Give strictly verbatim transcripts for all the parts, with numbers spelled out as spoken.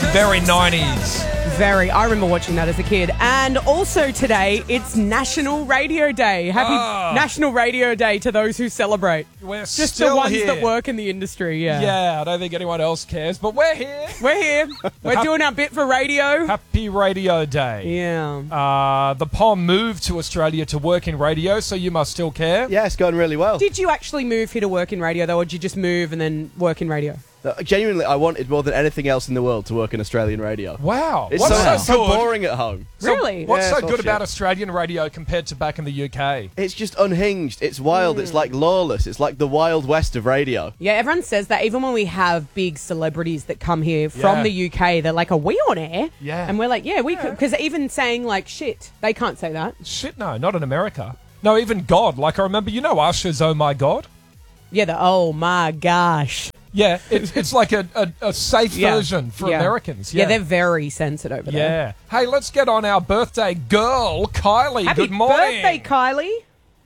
Very nineties. Very. I remember watching that as a kid. And also today, it's National Radio Day. Happy Oh. National Radio Day to those who celebrate. We're Just still the ones here. that work in the industry, yeah. Yeah, I don't think anyone else cares, but we're here. We're here. We're doing our bit for radio. Happy Radio Day. Yeah. Uh, the P O M moved to Australia to work in radio, so you must still care. Yeah, it's going really well. Did you actually move here to work in radio, though, or did you just move and then work in radio? Uh, genuinely, I wanted more than anything else in the world to work in Australian radio. Wow. It's What's so, so, so good? boring at home. So Really? What's Yeah, so it's all good about shit. Australian radio compared to back in the U K? It's just unhinged. It's wild. It's like lawless. It's like the Wild West of radio. Yeah, everyone says that even when we have big celebrities that come here from Yeah. the U K, they're like, are we on air? Yeah. And we're like, yeah, we could. Because even saying, like, shit, they can't say that. Shit, no, not in America. No, even God. Like, I remember, you know Usher's Oh My God? Yeah, the, oh my gosh. Yeah, it, it's like a, a, a safe Yeah. version for Yeah. Americans. Yeah. Yeah, they're very censored over there. Yeah. Hey, let's get on our birthday girl, Kylie. Happy Good morning. birthday, Kylie.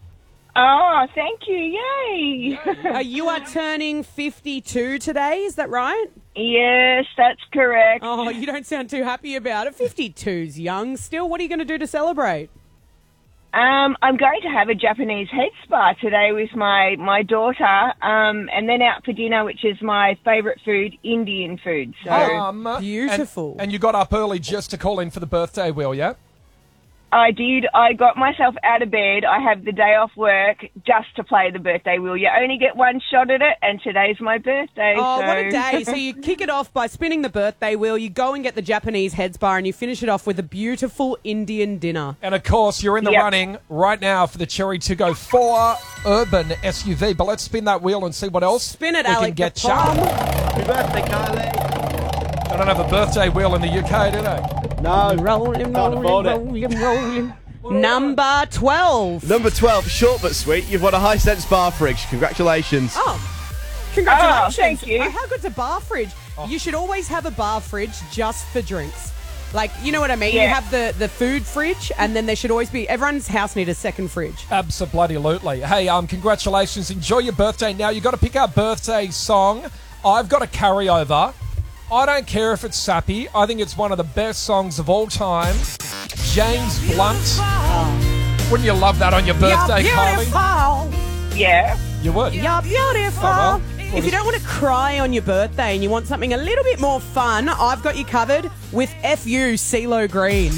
Oh, thank you. Yay. Uh, you are turning fifty-two today, is that right? Yes, that's correct. Oh, you don't sound too happy about it. fifty-two's young still. What are you going to do to celebrate? Um, I'm going to have a Japanese head spa today with my, my daughter, um, and then out for dinner, which is my favourite food, Indian food. So Um, Beautiful. And, and you got up early just to call in for the birthday wheel, yeah? I did. I got myself out of bed. I have the day off work just to play the birthday wheel. You only get one shot at it, and today's my birthday. Oh, so. what a day. So you kick it off by spinning the birthday wheel, you go and get the Japanese head spa, and you finish it off with a beautiful Indian dinner. And of course, you're in the Yep. running right now for the Cherry to Go four Urban S U V. But let's spin that wheel and see what else Spin it, we Alec. can get the sharp. palm. Happy birthday, Kylie. I don't have a birthday wheel in the U K, do they? No. Rolling, Can't rolling, afford it. rolling, rolling. Number twelve. Number twelve, short but sweet. You've won a Hisense bar fridge. Congratulations. Oh, congratulations. Oh, thank you. Oh, how good's a bar fridge? You should always have a bar fridge just for drinks. Like, you know what I mean? You Yeah. have the, the food fridge, and then there should always be... Everyone's house needs a second fridge. Absolutely. Hey, um, congratulations. Enjoy your birthday now. You've got to pick our birthday song. I've got a carryover. I don't care if it's sappy. I think it's one of the best songs of all time. James Blunt. Wouldn't you love that on your birthday, You're Kylie? beautiful. Yeah. You would. You're beautiful. Oh, well. If you don't want to cry on your birthday and you want something a little bit more fun, I've got you covered with F U CeeLo Green.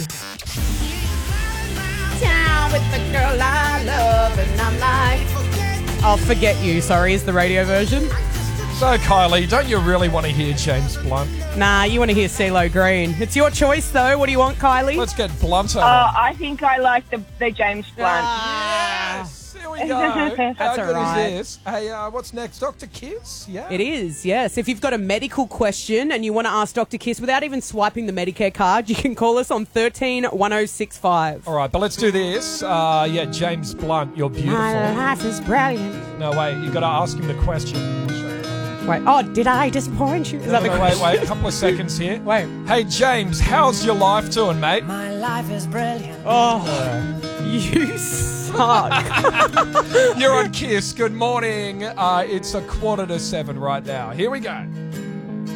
Down with the girl I love and I'm like... I'll Forget You, sorry, is the radio version. So, Kylie, don't you really want to hear James Blunt? Nah, you want to hear CeeLo Green. It's your choice, though. What do you want, Kylie? Let's get Blunt on. Oh, I think I like the, the James Blunt. Yes! Here we go. How That's good all right. is this? Hey, uh, what's next? Doctor Kiss? Yeah. It is, yes. If you've got a medical question and you want to ask Doctor Kiss without even swiping the Medicare card, you can call us on thirteen one oh six five. All right, but let's do this. Uh, yeah, James Blunt, you're beautiful. My life is brilliant. No, wait, you got to ask him the question. Wait, oh, did I disappoint you? Is No, that no, the no, wait, question? wait, a couple of seconds here. Wait. Hey, James, how's your life doing, mate? My life is brilliant. Oh, you suck. You're on Kiss. Good morning. Uh, it's a quarter to seven right now. Here we go.